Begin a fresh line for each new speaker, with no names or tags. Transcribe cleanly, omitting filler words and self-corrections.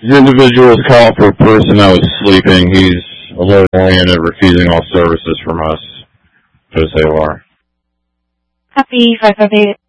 The individual was called for a person that was sleeping. He's alert-oriented, refusing all services from us. Jose Lar.
Copy 558.